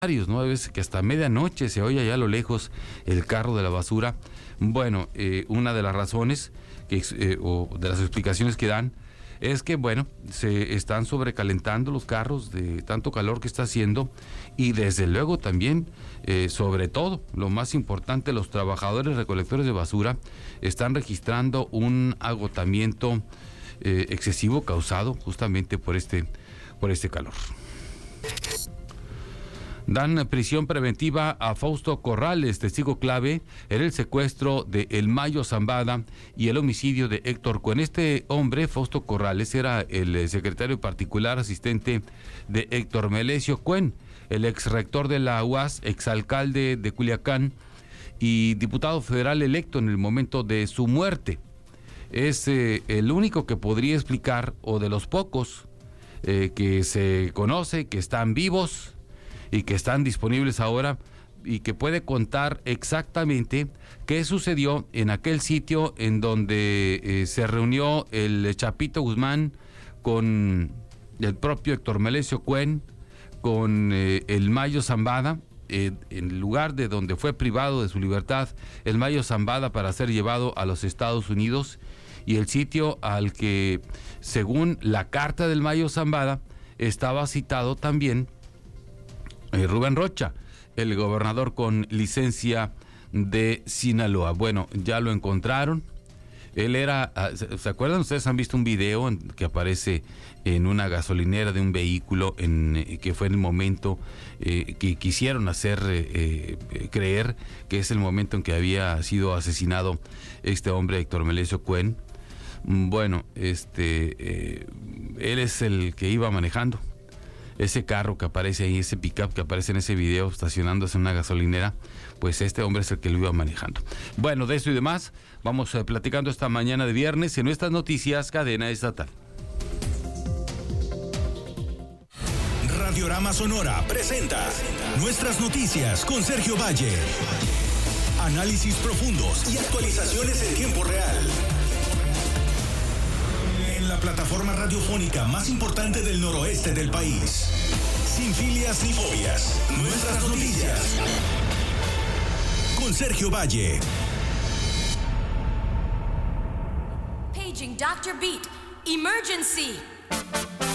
¿no? A veces que hasta medianoche se oye allá a lo lejos el carro de la basura. Bueno, una de las razones o de las explicaciones que dan es que, bueno, se están sobrecalentando los carros de tanto calor que está haciendo, y desde luego también, sobre todo, lo más importante, los trabajadores recolectores de basura están registrando un agotamiento excesivo causado justamente por este calor. Dan prisión preventiva a Fausto Corrales, testigo clave en el secuestro de El Mayo Zambada y el homicidio de Héctor Cuen. Este hombre, Fausto Corrales, era el secretario particular asistente de Héctor Melesio Cuen, el exrector de la UAS, exalcalde de Culiacán y diputado federal electo en el momento de su muerte. Es el único que podría explicar, o de los pocos que se conoce, que están vivos y que están disponibles ahora, y que puede contar exactamente qué sucedió en aquel sitio en donde se reunió el Chapito Guzmán con el propio Héctor Melesio Cuen, con el Mayo Zambada, en el lugar de donde fue privado de su libertad el Mayo Zambada para ser llevado a los Estados Unidos, y el sitio al que, según la carta del Mayo Zambada, estaba citado también Rubén Rocha, el gobernador con licencia de Sinaloa. Bueno, ya lo encontraron. Él era, ¿se acuerdan? Ustedes han visto un video que aparece en una gasolinera de un vehículo, que fue en el momento que quisieron hacer creer que es el momento en que había sido asesinado este hombre, Héctor Melesio Cuen. Bueno, él es el que iba manejando ese carro que aparece ahí, ese pick-up que aparece en ese video estacionándose en una gasolinera. Pues este hombre es el que lo iba manejando. Bueno, de eso y demás vamos platicando esta mañana de viernes en nuestras noticias Cadena Estatal. Radiorama Sonora presenta Nuestras Noticias con Sergio Valle. Análisis profundos y actualizaciones en tiempo real. En la plataforma radiofónica más importante del noroeste del país. Sin filias ni fobias. Nuestras Noticias. Con Sergio Valle. Paging Dr. Beat. Emergency.